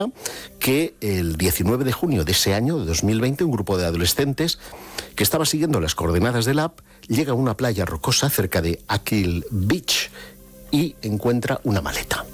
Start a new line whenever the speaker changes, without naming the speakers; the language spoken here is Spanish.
que el 19 de junio de ese año, de 2020, un grupo de adolescentes que estaba siguiendo las coordenadas del app llega a una playa rocosa cerca de Achill Beach y encuentra una maleta.